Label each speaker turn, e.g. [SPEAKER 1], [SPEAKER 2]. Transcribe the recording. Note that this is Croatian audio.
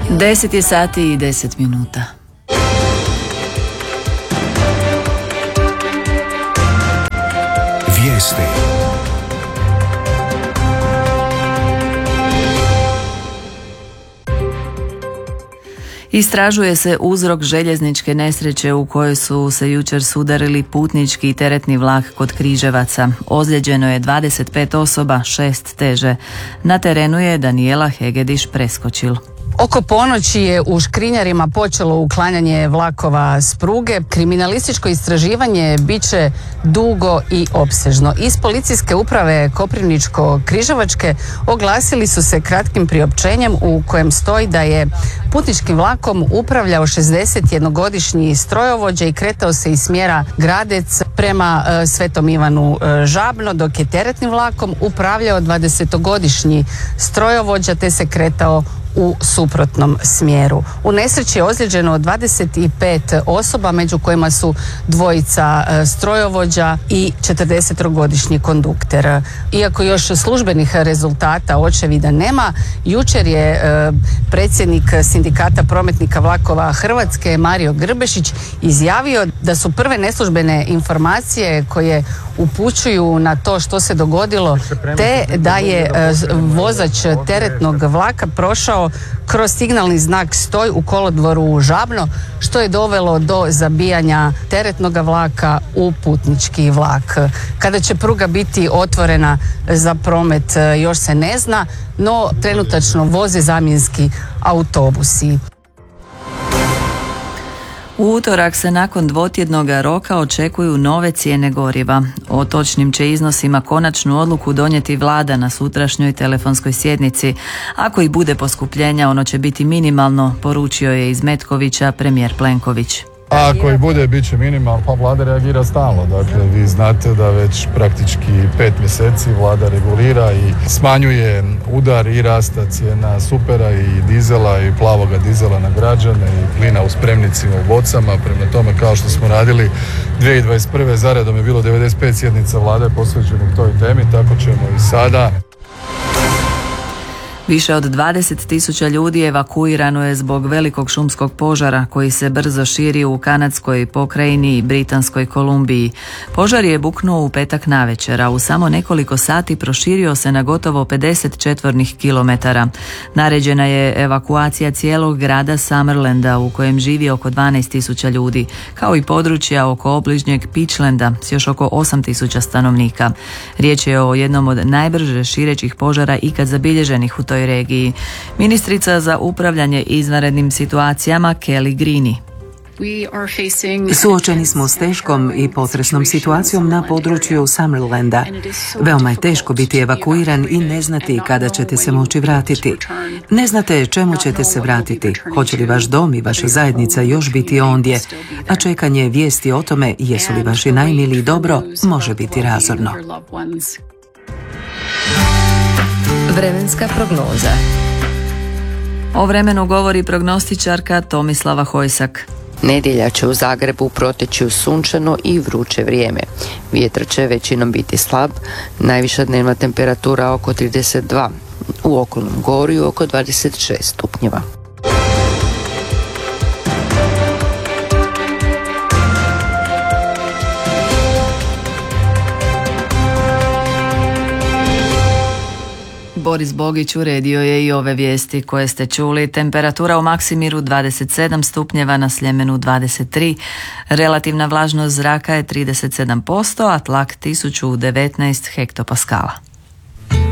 [SPEAKER 1] 10 je sati i 10 minuta.
[SPEAKER 2] Vijesti.
[SPEAKER 1] Istražuje se uzrok željezničke nesreće u kojoj su se jučer sudarili putnički i teretni vlak kod Križevaca. Ozlijeđeno je 25 osoba, 6 teže. Na terenu je Danijela Hegediš Preskočil.
[SPEAKER 3] Oko ponoći je u Škrinjarima počelo uklanjanje vlakova s pruge. Kriminalističko istraživanje bit će dugo i opsežno. Iz policijske uprave Koprivničko-Križevačke oglasili su se kratkim priopćenjem u kojem stoji da je putničkim vlakom upravljao 61-godišnji strojovođa i kretao se iz smjera Gradec prema Svetom Ivanu Žabno, dok je teretnim vlakom upravljao 20-godišnji strojovođa te se kretao u suprotnom smjeru. U nesreći je ozlijeđeno 25 osoba, među kojima su dvojica strojovođa i 40-godišnji kondukter. Iako još službenih rezultata očevida nema, jučer je predsjednik Sindikata prometnika vlakova Hrvatske Mario Grbešić izjavio da su prve neslužbene informacije koje upućuju na to što se dogodilo, te da je vozač teretnog vlaka prošao kroz signalni znak stoj u kolodvoru Žabno, što je dovelo do zabijanja teretnog vlaka u putnički vlak. Kada će pruga biti otvorena za promet još se ne zna, no trenutačno voze zamjenski autobusi.
[SPEAKER 1] U utorak se nakon dvotjednog roka očekuju nove cijene goriva. O točnim će iznosima konačnu odluku donijeti vlada na sutrašnjoj telefonskoj sjednici. Ako i bude poskupljenja, ono će biti minimalno, poručio je iz Metkovića premijer Plenković.
[SPEAKER 4] Ako i bude, bit će minimalno, pa vlada reagira stalno. Dakle, vi znate da već praktički 5 mjeseci vlada regulira i smanjuje udar i rasta cijena supera i dizela i plavoga dizela na građane i plina u spremnicima u bocama. Prema tome, kao što smo radili 2021. zaredom je bilo 95 sjednica vlade posvećenih toj temi, tako ćemo i sada.
[SPEAKER 1] Više od 20.000 ljudi evakuirano je zbog velikog šumskog požara koji se brzo širi u kanadskoj pokrajini i Britanskoj Kolumbiji. Požar je buknuo u petak navečer, a u samo nekoliko sati proširio se na gotovo 50 četvornih kilometara. Naređena je evakuacija cijelog grada Summerlanda u kojem živi oko 12.000 ljudi, kao i područja oko obližnjeg Pitchlanda s još oko 8.000 stanovnika. Riječ je o jednom od najbrže širećih požara ikad zabilježenih u toj regiji. Ministrica za upravljanje izvanrednim situacijama Kelly Greene.
[SPEAKER 5] Suočeni smo s teškom i potresnom situacijom na području Summerlanda. Veoma je teško biti evakuiran i ne znati kada ćete se moći vratiti. Ne znate čemu ćete se vratiti, hoće li vaš dom i vaša zajednica još biti ondje, a čekanje vijesti o tome jesu li vaši najmiliji dobro može biti razorno.
[SPEAKER 1] Vremenska prognoza. O vremenu govori prognostičarka Tomislava Hojsak.
[SPEAKER 6] Nedjelja će u Zagrebu proteći u sunčano i vruće vrijeme. Vjetar će većinom biti slab, najviša dnevna temperatura oko 32, u okolnom Gorju oko 26 stupnjeva.
[SPEAKER 1] Boris Bogić uredio je i ove vijesti koje ste čuli. Temperatura u Maksimiru 27 stupnjeva, na Sljemenu 23, relativna vlažnost zraka je 37%, a tlak 1019 hektopaskala.